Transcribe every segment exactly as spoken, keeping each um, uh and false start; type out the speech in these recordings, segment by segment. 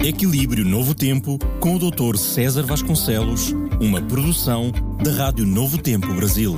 Equilíbrio Novo Tempo, com o doutor César Vasconcelos, uma produção da Rádio Novo Tempo Brasil.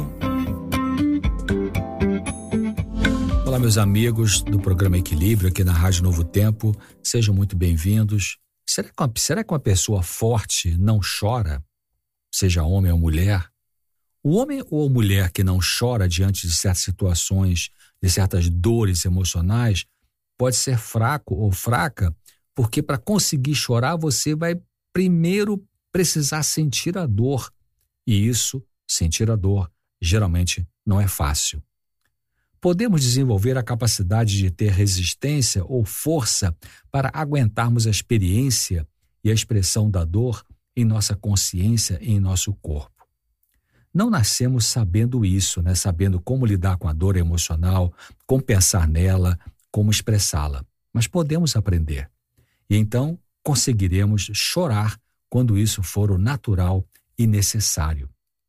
Olá, meus amigos do programa Equilíbrio aqui na Rádio Novo Tempo, sejam muito bem-vindos. Será que, uma, será que uma pessoa forte não chora, seja homem ou mulher? O homem ou a mulher que não chora diante de certas situações, de certas dores emocionais, pode ser fraco ou fraca, porque para conseguir chorar você vai primeiro precisar sentir a dor. E isso, sentir a dor, geralmente não é fácil. Podemos desenvolver a capacidade de ter resistência ou força para aguentarmos a experiência e a expressão da dor em nossa consciência e em nosso corpo. Não nascemos sabendo isso, né? Sabendo como lidar com a dor emocional, como pensar nela, como expressá-la. Mas podemos aprender. E então conseguiremos chorar quando isso for o natural e necessário.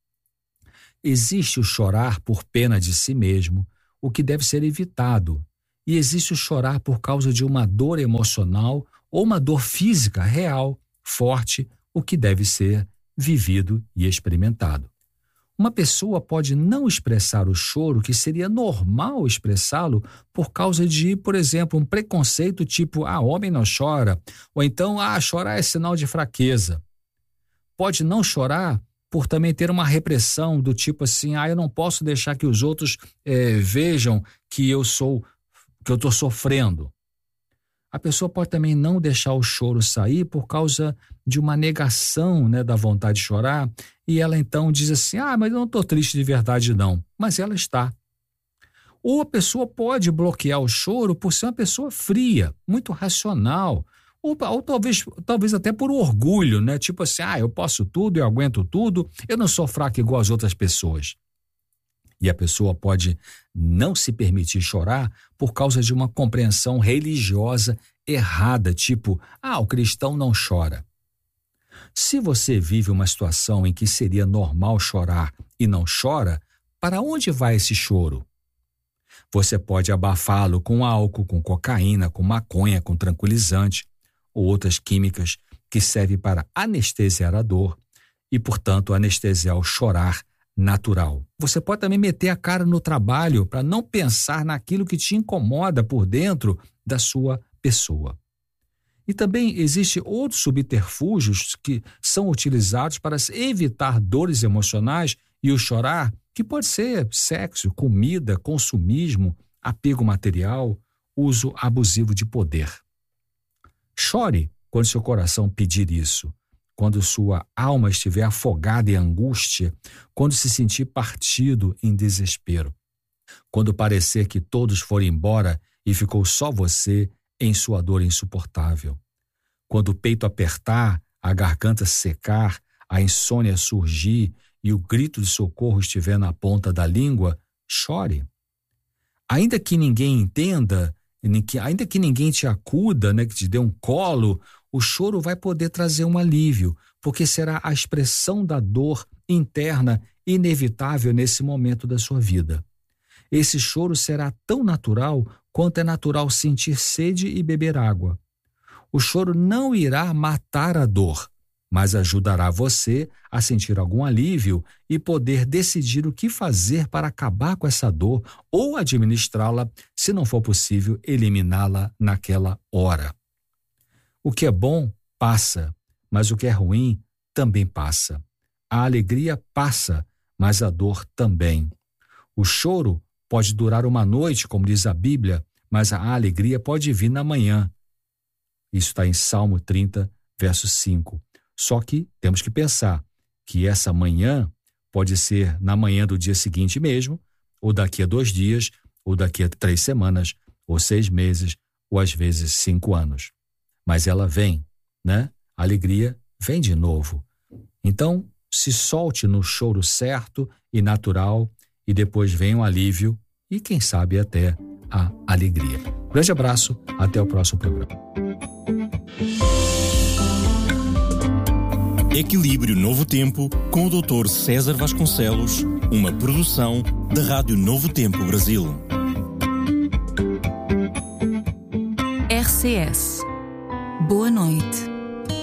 Existe o chorar por pena de si mesmo, o que deve ser evitado. E existe o chorar por causa de uma dor emocional ou uma dor física real, forte, o que deve ser vivido e experimentado. Uma pessoa pode não expressar o choro que seria normal expressá-lo por causa de, por exemplo, um preconceito tipo, ah, homem não chora, ou então, ah, chorar é sinal de fraqueza. Pode não chorar por também ter uma repressão do tipo assim, ah, eu não posso deixar que os outros eh, vejam que eu sou, que eu estou sofrendo. A pessoa pode também não deixar o choro sair por causa de uma negação, né, da vontade de chorar, e ela então diz assim, ah, mas eu não estou triste de verdade não, mas ela está. Ou a pessoa pode bloquear o choro por ser uma pessoa fria, muito racional, ou, ou talvez, talvez até por orgulho, né, tipo assim, ah, eu posso tudo, eu aguento tudo, eu não sou fraco igual as outras pessoas. E a pessoa pode não se permitir chorar por causa de uma compreensão religiosa errada, tipo, ah, o cristão não chora. Se você vive uma situação em que seria normal chorar e não chora, para onde vai esse choro? Você pode abafá-lo com álcool, com cocaína, com maconha, com tranquilizante ou outras químicas que servem para anestesiar a dor e, portanto, anestesiar o chorar natural. Você pode também meter a cara no trabalho para não pensar naquilo que te incomoda por dentro da sua pessoa. E também existem outros subterfúgios que são utilizados para evitar dores emocionais e o chorar, que pode ser sexo, comida, consumismo, apego material, uso abusivo de poder. Chore quando seu coração pedir isso. Quando sua alma estiver afogada em angústia, quando se sentir partido em desespero, quando parecer que todos foram embora e ficou só você em sua dor insuportável, quando o peito apertar, a garganta secar, a insônia surgir e o grito de socorro estiver na ponta da língua, chore. Ainda que ninguém entenda, ainda que ninguém te acuda, né, que te dê um colo, o choro vai poder trazer um alívio, porque será a expressão da dor interna inevitável nesse momento da sua vida. Esse choro será tão natural quanto é natural sentir sede e beber água. O choro não irá matar a dor, mas ajudará você a sentir algum alívio e poder decidir o que fazer para acabar com essa dor ou administrá-la, se não for possível eliminá-la naquela hora. O que é bom passa, mas o que é ruim também passa. A alegria passa, mas a dor também. O choro pode durar uma noite, como diz a Bíblia, mas a alegria pode vir na manhã. Isso está em Salmo trinta, verso cinco. Só que temos que pensar que essa manhã pode ser na manhã do dia seguinte mesmo, ou daqui a dois dias, ou daqui a três semanas, ou seis meses, ou às vezes cinco anos. Mas ela vem, né? A alegria vem de novo. Então, se solte no choro certo e natural e depois vem um alívio e, quem sabe, até a alegria. Grande abraço, até o próximo programa. Equilíbrio Novo Tempo, com o doutor César Vasconcelos, uma produção da Rádio Novo Tempo Brasil. R C S Boa noite.